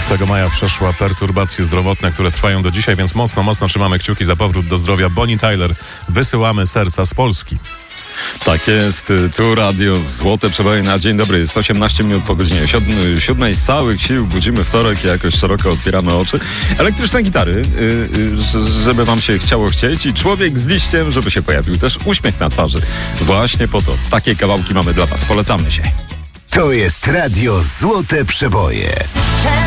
6 maja przeszła perturbacje zdrowotne, które trwają do dzisiaj, więc mocno trzymamy kciuki za powrót do zdrowia. Bonnie Tyler, wysyłamy serca z Polski. Tak jest, tu Radio Złote Przeboje na dzień dobry. Jest 18 minut po godzinie 7. Z całych sił budzimy wtorek i jakoś szeroko otwieramy oczy. Elektryczne gitary, żeby wam się chciało chcieć, i człowiek z liściem, żeby się pojawił też uśmiech na twarzy. Właśnie po to takie kawałki mamy dla was. Polecamy się. To jest Radio Złote Przeboje.